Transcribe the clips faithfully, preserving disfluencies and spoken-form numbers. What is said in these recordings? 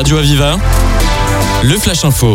Radio Aviva, le Flash Info.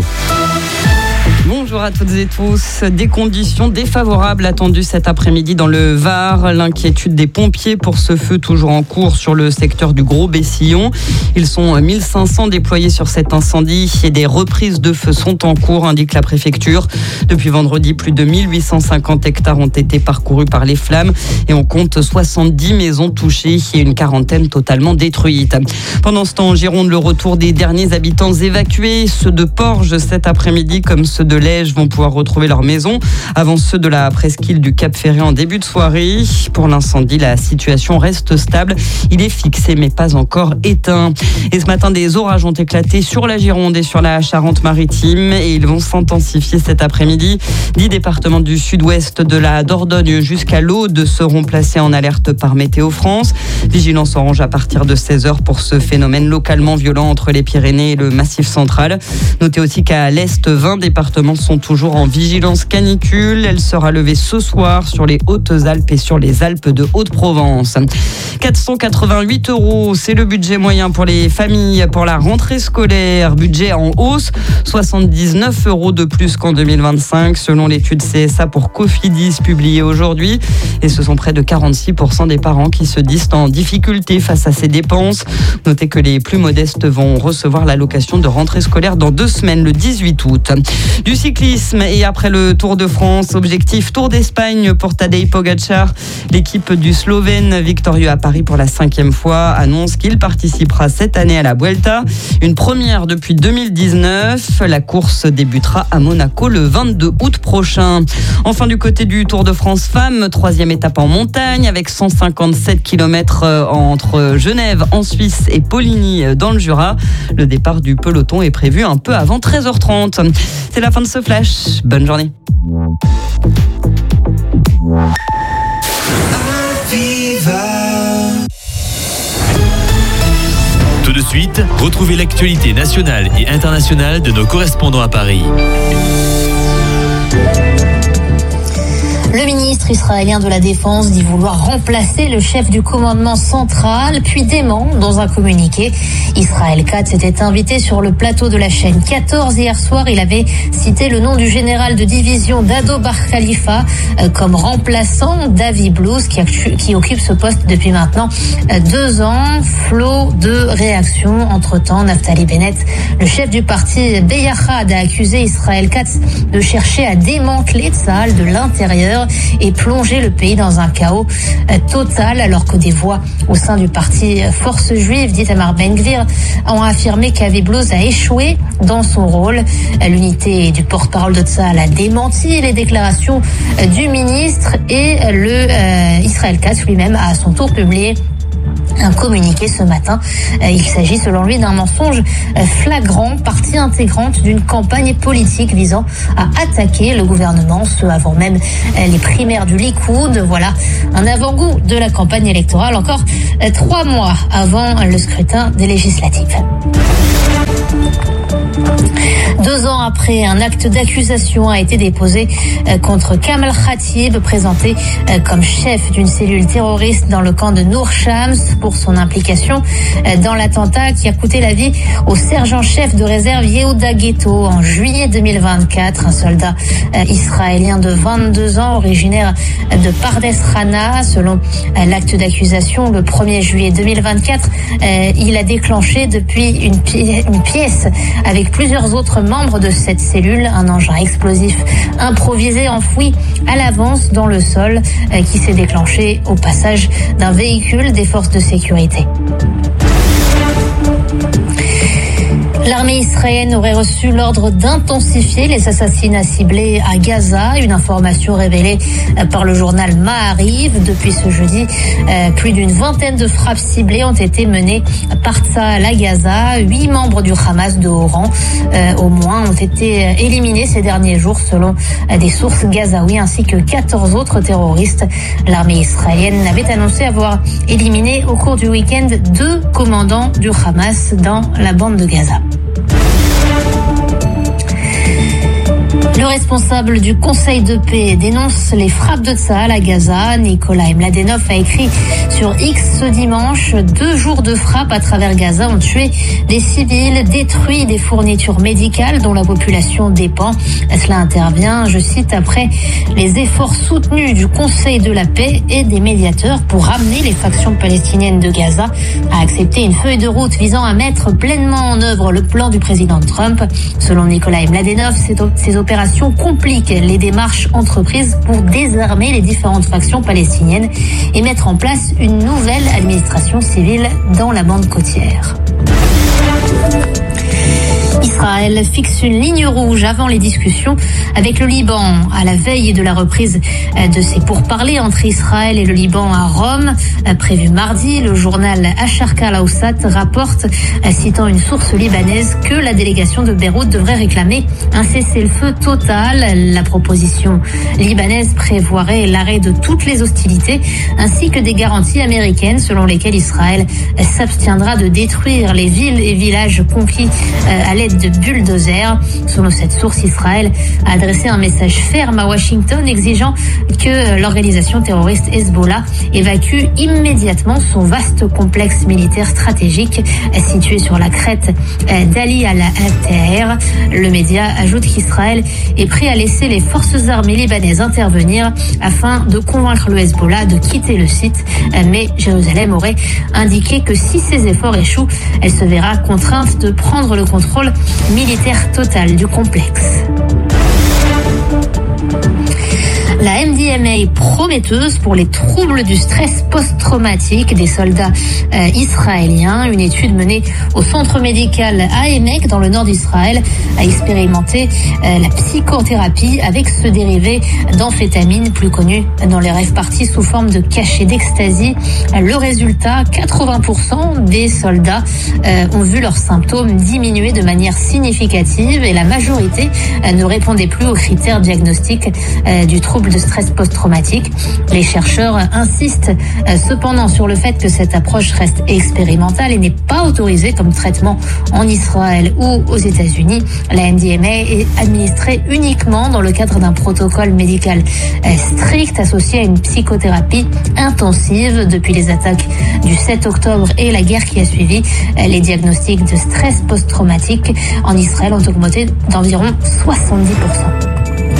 Bonjour à toutes et tous. Des conditions défavorables attendues cet après-midi dans le Var. L'inquiétude des pompiers pour ce feu toujours en cours sur le secteur du Gros-Bessillon. Ils sont mille cinq cents déployés sur cet incendie et des reprises de feu sont en cours, indique la préfecture. Depuis vendredi, plus de mille huit cent cinquante hectares ont été parcourus par les flammes et on compte soixante-dix maisons touchées et une quarantaine totalement détruites. Pendant ce temps, en Gironde, le retour des derniers habitants évacués, ceux de Porges cet après-midi comme ceux de Lège vont pouvoir retrouver leur maison avant ceux de la presqu'île du Cap-Ferré en début de soirée. Pour l'incendie, la situation reste stable. Il est fixé mais pas encore éteint. Et ce matin, des orages ont éclaté sur la Gironde et sur la Charente-Maritime et ils vont s'intensifier cet après-midi. Dix départements du sud-ouest de la Dordogne jusqu'à l'Aude seront placés en alerte par Météo France. Vigilance orange à partir de seize heures pour ce phénomène localement violent entre les Pyrénées et le Massif central. Notez aussi qu'à l'est, vingt départements sont toujours en vigilance canicule. Elle sera levée ce soir sur les Hautes-Alpes et sur les Alpes de Haute-Provence. quatre cent quatre-vingt-huit euros, c'est le budget moyen pour les familles pour la rentrée scolaire. Budget en hausse, soixante-dix-neuf euros de plus qu'en deux mille vingt-cinq selon l'étude C S A pour Cofidis publiée aujourd'hui. Et ce sont près de quarante-six pour cent des parents qui se disent en difficulté face à ces dépenses. Notez que les plus modestes vont recevoir l'allocation de rentrée scolaire dans deux semaines, le dix-huit août. Du cyclisme et après le Tour de France, objectif Tour d'Espagne pour Tadej Pogačar. L'équipe du Slovène, victorieux à Paris pour la cinquième fois, annonce qu'il participera cette année à la Vuelta. Une première depuis deux mille dix-neuf. La course débutera à Monaco le vingt-deux août prochain. Enfin, du côté du Tour de France Femmes, troisième étape en montagne avec cent cinquante-sept kilomètres entre Genève en Suisse et Poligny dans le Jura. Le départ du peloton est prévu un peu avant treize heures trente. C'est la fin de ce flash. Bonne journée. Tout de suite, retrouvez l'actualité nationale et internationale de nos correspondants à Paris. Le ministre israélien de la Défense dit vouloir remplacer le chef du commandement central, puis dément dans un communiqué. Israël Katz était invité sur le plateau de la chaîne quatorze hier soir. Il avait cité le nom du général de division Dado Bar Khalifa comme remplaçant David Blues qui, qui occupe ce poste depuis maintenant deux ans. Flot de réactions. Entre-temps, Naftali Bennett, le chef du parti Beyachad, a accusé Israël Katz de chercher à démanteler Tsahal de l'intérieur et plonger le pays dans un chaos total, alors que des voix au sein du parti Force Juive d'Itamar Ben-Gvir ont affirmé qu'Avi Blues a échoué dans son rôle. L'unité du porte-parole de Tsahal a démenti les déclarations du ministre et le euh, Israël Katz lui-même a à son tour publié un communiqué ce matin. Il s'agit selon lui d'un mensonge flagrant, partie intégrante d'une campagne politique visant à attaquer le gouvernement, ce avant même les primaires du Likoud. Voilà un avant-goût de la campagne électorale, encore trois mois avant le scrutin des législatives. Deux ans après, un acte d'accusation a été déposé contre Kamal Khatib, présenté comme chef d'une cellule terroriste dans le camp de Nour Shams pour son implication dans l'attentat qui a coûté la vie au sergent-chef de réserve Yehuda Ghetto en juillet deux mille vingt-quatre. Un soldat israélien de vingt-deux ans, originaire de Pardes Rana. Selon l'acte d'accusation, le premier juillet deux mille vingt-quatre, il a déclenché depuis une pièce avec plusieurs autres membres de cette cellule un engin explosif improvisé enfoui à l'avance dans le sol qui s'est déclenché au passage d'un véhicule des forces de sécurité. L'armée israélienne aurait reçu l'ordre d'intensifier les assassinats ciblés à Gaza, une information révélée par le journal Ma'ariv. Depuis ce jeudi, plus d'une vingtaine de frappes ciblées ont été menées par Tsahal à Gaza. Huit membres du Hamas de haut rang, au moins, ont été éliminés ces derniers jours selon des sources gazaouis, ainsi que quatorze autres terroristes. L'armée israélienne avait annoncé avoir éliminé au cours du week-end deux commandants du Hamas dans la bande de Gaza. Le responsable du Conseil de paix dénonce les frappes de Tsahal à Gaza. Nikolai Mladenov a écrit sur X ce dimanche: deux jours de frappes à travers Gaza ont tué des civils, détruit des fournitures médicales dont la population dépend. Cela intervient, je cite, après les efforts soutenus du Conseil de la paix et des médiateurs pour ramener les factions palestiniennes de Gaza à accepter une feuille de route visant à mettre pleinement en œuvre le plan du président Trump. Selon Nikolai Mladenov, ces opérations compliquent les démarches entreprises pour désarmer les différentes factions palestiniennes et mettre en place une nouvelle administration civile dans la bande côtière. Israël fixe une ligne rouge avant les discussions avec le Liban. À la veille de la reprise de ces pourparlers entre Israël et le Liban à Rome, prévu mardi, le journal Asharqa al-Awsat rapporte, citant une source libanaise, que la délégation de Beyrouth devrait réclamer un cessez-le-feu total. La proposition libanaise prévoirait l'arrêt de toutes les hostilités ainsi que des garanties américaines selon lesquelles Israël s'abstiendra de détruire les villes et villages conquis à l'aide de bulldozers. Selon cette source, Israël a adressé un message ferme à Washington exigeant que l'organisation terroriste Hezbollah évacue immédiatement son vaste complexe militaire stratégique situé sur la crête d'Ali al-Taher. Le média ajoute qu'Israël est prêt à laisser les forces armées libanaises intervenir afin de convaincre le Hezbollah de quitter le site. Mais Jérusalem aurait indiqué que si ces efforts échouent, elle se verra contrainte de prendre le contrôle militaire total du complexe. La M D M A est prometteuse pour les troubles du stress post-traumatique des soldats euh, israéliens. Une étude menée au centre médical Aemek dans le nord d'Israël a expérimenté euh, la psychothérapie avec ce dérivé d'amphétamine plus connu dans les rêves partis sous forme de cachets d'ecstasy. Le résultat, quatre-vingts pour cent des soldats euh, ont vu leurs symptômes diminuer de manière significative et la majorité euh, ne répondait plus aux critères diagnostiques euh, du trouble de stress post-traumatique. Les chercheurs insistent euh, cependant sur le fait que cette approche reste expérimentale et n'est pas autorisée comme traitement en Israël ou aux États-Unis. La M D M A est administrée uniquement dans le cadre d'un protocole médical euh, strict associé à une psychothérapie intensive. Depuis les attaques du sept octobre et la guerre qui a suivi, euh, les diagnostics de stress post-traumatique en Israël ont augmenté d'environ soixante-dix pour cent.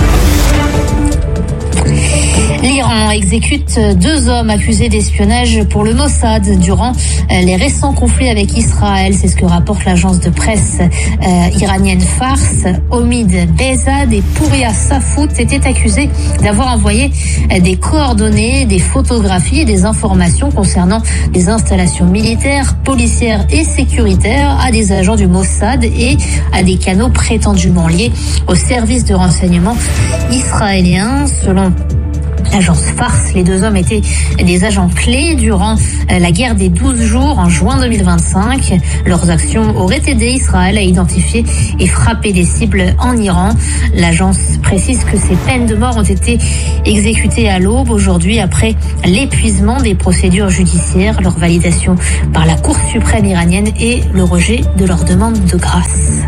L'Iran exécute deux hommes accusés d'espionnage pour le Mossad durant les récents conflits avec Israël. C'est ce que rapporte l'agence de presse euh, iranienne Fars. Omid Behzad et Pouria Safout étaient accusés d'avoir envoyé des coordonnées, des photographies et des informations concernant des installations militaires, policières et sécuritaires à des agents du Mossad et à des canaux prétendument liés au service de renseignement israélien. Selon l'agence Fars, les deux hommes étaient des agents clés durant la guerre des douze jours en juin deux mille vingt-cinq. Leurs actions auraient aidé Israël à identifier et frapper des cibles en Iran. L'agence précise que ces peines de mort ont été exécutées à l'aube aujourd'hui après l'épuisement des procédures judiciaires, leur validation par la Cour suprême iranienne et le rejet de leur demande de grâce.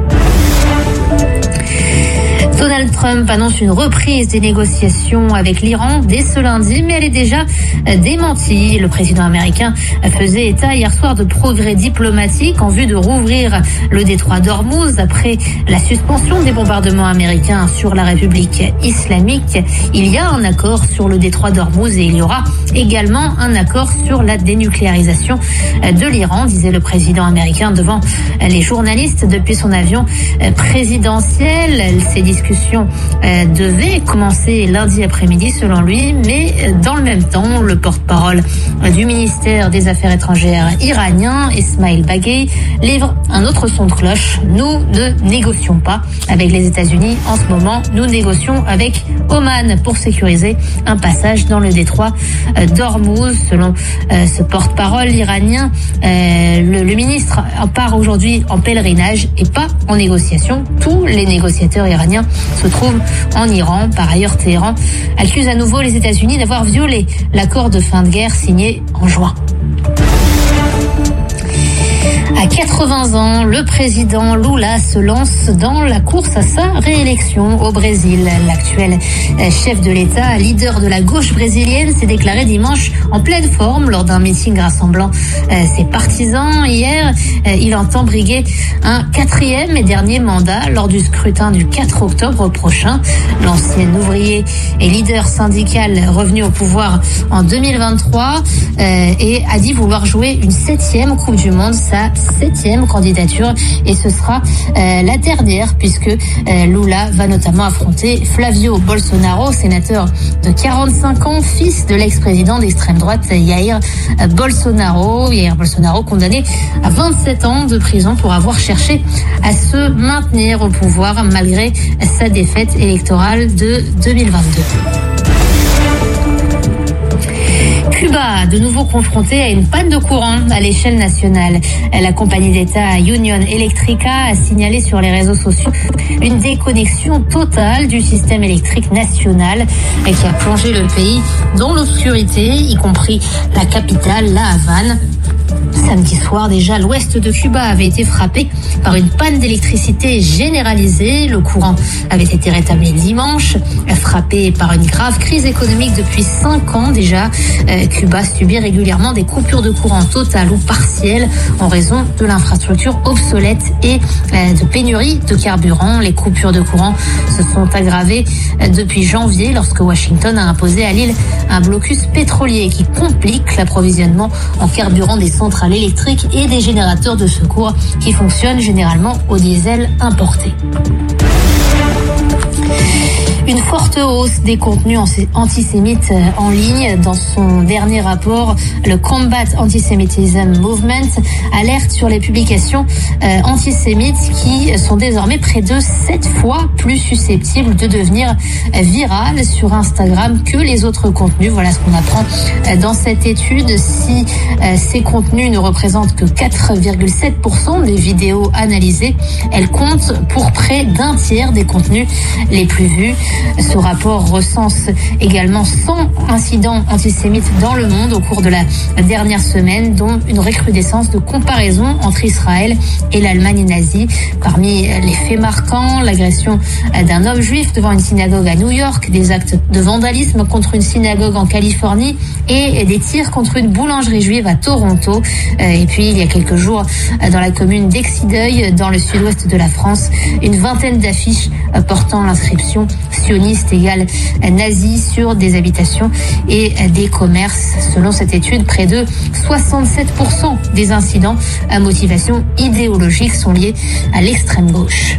Donald Trump annonce une reprise des négociations avec l'Iran dès ce lundi, mais elle est déjà démentie. Le président américain faisait état hier soir de progrès diplomatiques en vue de rouvrir le détroit d'Ormuz après la suspension des bombardements américains sur la République islamique. Il y a un accord sur le détroit d'Ormuz et il y aura également un accord sur la dénucléarisation de l'Iran, disait le président américain devant les journalistes depuis son avion présidentiel. Ces discussions devaient commencer lundi après-midi selon lui, mais dans le même temps, le porte-parole du ministère des Affaires étrangères iranien, Esmail Baghei, livre un autre son de cloche. Nous ne négocions pas avec les États-Unis en ce moment, nous négocions avec Oman pour sécuriser un passage dans le détroit d'Ormuz. Selon ce porte-parole iranien, le, le ministre part aujourd'hui en pèlerinage et pas en négociation. Tous les négociateurs iraniens se trouvent en Iran. Par ailleurs, Téhéran accuse à nouveau les États-Unis d'avoir violé l'accord de fin de guerre signé en juin. À À quatre-vingts ans, le président Lula se lance dans la course à sa réélection au Brésil. L'actuel chef de l'État, leader de la gauche brésilienne, s'est déclaré dimanche en pleine forme lors d'un meeting rassemblant ses partisans. Hier, il entend briguer un quatrième et dernier mandat lors du scrutin du quatre octobre prochain. L'ancien ouvrier et leader syndical revenu au pouvoir en deux mille vingt-trois euh, et a dit vouloir jouer une septième Coupe du Monde, sa septième candidature, et ce sera euh, la dernière puisque euh, Lula va notamment affronter Flavio Bolsonaro, sénateur de quarante-cinq ans, fils de l'ex-président d'extrême droite Jair Bolsonaro. Jair Bolsonaro condamné à vingt-sept ans de prison pour avoir cherché à se maintenir au pouvoir malgré sa défaite électorale de deux mille vingt-deux. Cuba, de nouveau confrontée à une panne de courant à l'échelle nationale. La compagnie d'État Union Electrica a signalé sur les réseaux sociaux une déconnexion totale du système électrique national qui a plongé le pays dans l'obscurité, y compris la capitale, La Havane. Samedi soir, déjà, l'ouest de Cuba avait été frappé par une panne d'électricité généralisée. Le courant avait été rétabli dimanche. Frappé par une grave crise économique depuis cinq ans déjà, euh, Cuba subit régulièrement des coupures de courant totales ou partielles en raison de l'infrastructure obsolète et euh, de pénurie de carburant. Les coupures de courant se sont aggravées euh, depuis janvier lorsque Washington a imposé à l'île un blocus pétrolier qui complique l'approvisionnement en carburant des centrales électriques et des générateurs de secours qui fonctionnent généralement au diesel importé. Une forte hausse des contenus antisémites en ligne. Dans son dernier rapport, le Combat Antisemitism Movement alerte sur les publications euh, antisémites qui sont désormais près de sept fois plus susceptibles de devenir virales sur Instagram que les autres contenus. Voilà ce qu'on apprend dans cette étude. Si euh, ces contenus ne représentent que quatre virgule sept pour cent des vidéos analysées, elles comptent pour près d'un tiers des contenus les plus vus. Ce rapport recense également cent incidents antisémites dans le monde au cours de la dernière semaine, dont une recrudescence de comparaison entre Israël et l'Allemagne nazie. Parmi les faits marquants, l'agression d'un homme juif devant une synagogue à New York, des actes de vandalisme contre une synagogue en Californie et des tirs contre une boulangerie juive à Toronto. Et puis, il y a quelques jours, dans la commune d'Exideuil, dans le sud-ouest de la France, une vingtaine d'affiches portant l'inscription sioniste égale nazi sur des habitations et des commerces. Selon cette étude, près de soixante-sept pour cent des incidents à motivation idéologique sont liés à l'extrême gauche.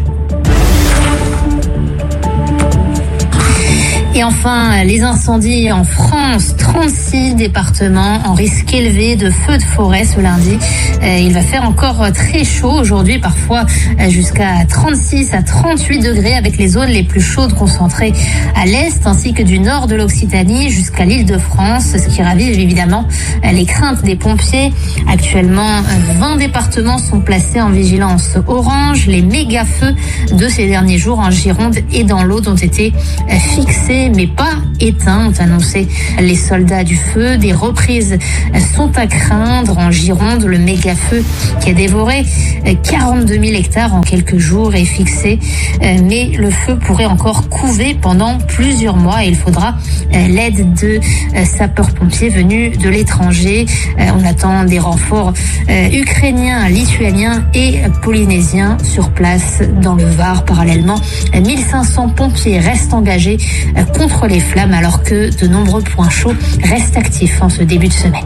Et enfin, les incendies en France, trente-six départements en risque élevé de feux de forêt ce lundi. Il va faire encore très chaud aujourd'hui, parfois jusqu'à trente-six à trente-huit degrés, avec les zones les plus chaudes concentrées à l'est ainsi que du nord de l'Occitanie jusqu'à l'Île-de-France, ce qui ravive évidemment les craintes des pompiers. Actuellement, vingt départements sont placés en vigilance orange. Les méga-feux de ces derniers jours en Gironde et dans l'Aude ont été fixés mais pas éteints, ont annoncé les soldats du feu. Des reprises sont à craindre en Gironde. Le méga-feu qui a dévoré quarante-deux mille hectares en quelques jours est fixé, mais le feu pourrait encore couver pendant plusieurs mois et il faudra l'aide de sapeurs-pompiers venus de l'étranger. On attend des renforts ukrainiens, lituaniens et polynésiens sur place dans le Var. Parallèlement, mille cinq cents pompiers restent engagés contre les flammes alors que de nombreux points chauds restent actifs en ce début de semaine.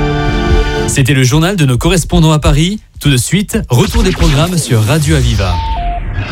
C'était le journal de nos correspondants à Paris. Tout de suite, retour des programmes sur Radio Aviva.